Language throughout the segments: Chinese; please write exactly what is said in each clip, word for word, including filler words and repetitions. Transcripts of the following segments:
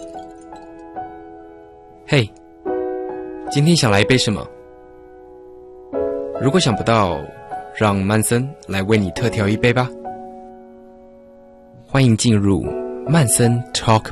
嘿，今天想来一杯什么？如果想不到，让曼森来为你特调一杯吧。欢迎进入曼森 Talk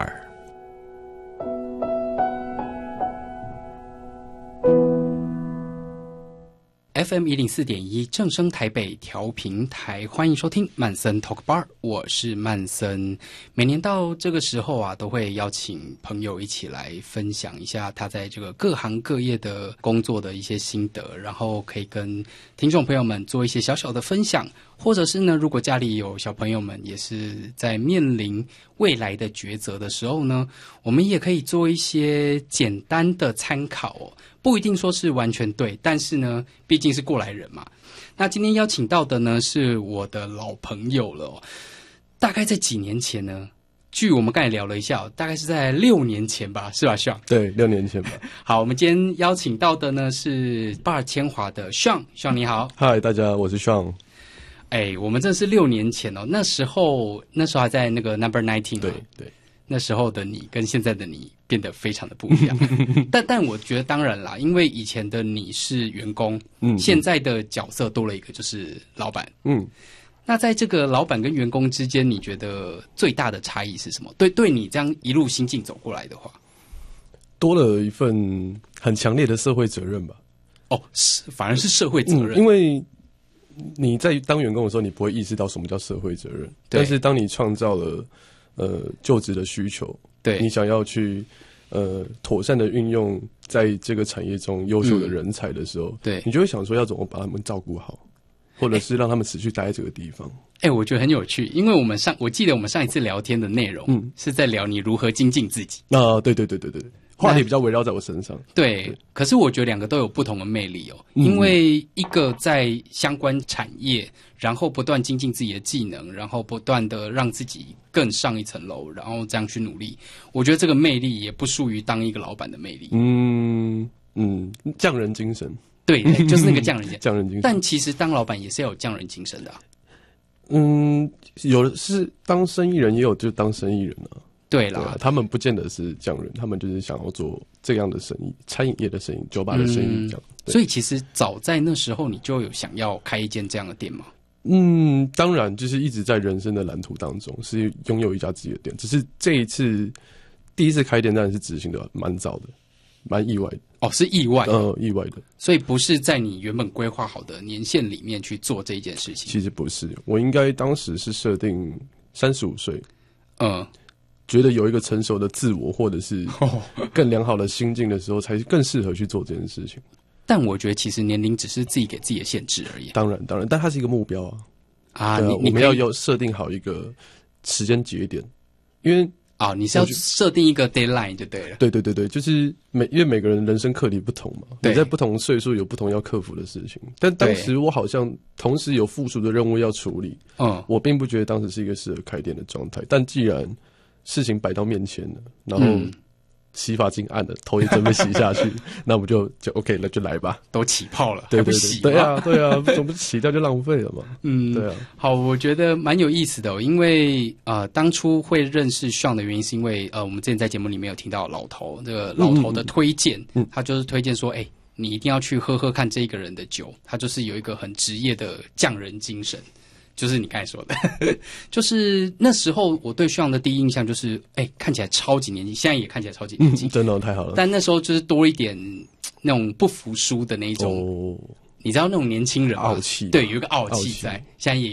Bar。F M 一零四点一正声台北调频台，欢迎收听曼森 Talk Bar， 我是曼森。每年到这个时候啊，都会邀请朋友一起来分享一下他在这个各行各业的工作的一些心得，然后可以跟听众朋友们做一些小小的分享，或者是呢，如果家里有小朋友们也是在面临未来的抉择的时候呢，我们也可以做一些简单的参考哦。不一定说是完全对，但是呢，毕竟是过来人嘛。那今天邀请到的呢，是我的老朋友了哦。大概在几年前呢，据我们刚才聊了一下，大概是在六年前吧，是吧 ，Sean？ 对，六年前吧。 好，我们今天邀请到的呢是巴尔千华的 Sean，Sean 你好。 嗨，大家，我是 Sean。 哎，我们这是六年前哦，那时候那时候还在那个 Number Nineteen 对对。 那时候的你跟现在的你变得非常的不一样，但但我觉得当然啦，因为以前的你是员工，嗯，现在的角色多了一个就是老板，嗯，那在这个老板跟员工之间，你觉得最大的差异是什么？对，对你这样一路心境走过来的话， 多了一份很强烈的社会责任吧。 哦，是反而是社会责任， 嗯，因为你在当员工的时候，你不会意识到什么叫社会责任，但是当你创造了呃，就职的需求，对你想要去呃妥善的运用在这个产业中优秀的人才的时候，嗯，对你就会想说要怎么把他们照顾好，或者是让他们持续待在这个地方。 哎，欸，我觉得很有趣，因为我们上我记得我们上一次聊天的内容，嗯，是在聊你如何精进自己。啊， 对对对对对，话题比较围绕在我身上。 对，对，可是我觉得两个都有不同的魅力哦，嗯，因为一个在相关产业，然后不断精进自己的技能，然后不断的让自己更上一层楼，然后这样去努力。我觉得这个魅力也不输于当一个老板的魅力。 嗯嗯，匠人精神。 对，就是那个匠人精神。 匠人精神。 但其实当老板也是要有匠人精神的啊。 嗯，有的是当生意人，也有就当生意人啊。 对啦， 对啊，他们不见得是匠人，他们就是想要做这样的生意，餐饮业的生意，酒吧的生意这样。 嗯，所以其实早在那时候，你就有想要开一间这样的店吗？ 嗯，当然，就是一直在人生的蓝图当中是拥有一家自己的店，只是这一次第一次开店当然是执行的蛮早的，蛮意外的。 哦，是意外的， 呃，意外的。 所以不是在你原本规划好的年限里面去做这一件事情。 其实不是，我应该当时是设定三十五岁， 嗯， 觉得有一个成熟的自我，或者是更良好的心境的时候，才更适合去做这件事情。 但我觉得其实年龄只是自己给自己的限制而已。 当然，当然，但它是一个目标啊。 啊，你我们要有设定好一个时间节点，因为啊，你是要设定一个 deadline 就对了。 对对对对，就是每因为每个人人生课题不同嘛，你在不同岁数有不同要克服的事情。但当时我好像同时有附属的任务要处理，嗯，我并不觉得当时是一个适合开店的状态。但既然事情摆到面前了，然后洗发精按了，头也准备洗下去，那我们就就 OK 了，就来吧。 都起泡了， 对对对，对啊对啊，总不洗掉就浪费了嘛。 嗯，对啊。好，我觉得蛮有意思的哦，因为呃，当初会认识 Sean 的原因，是因为呃，我们之前在节目里面有听到老头这个老头的推荐，嗯，他就是推荐说，哎，你一定要去喝喝看这个人的酒，他就是有一个很职业的匠人精神。就是你刚才说的，就是那时候我对 Sean 的第一印象就是，哎、欸，看起来超级年轻，现在也看起来超级年轻、 嗯，真的太好了。 但那时候就是多一点那种不服输的那种，哦、你知道那种年轻人傲气， 对，有一个傲气在，现在也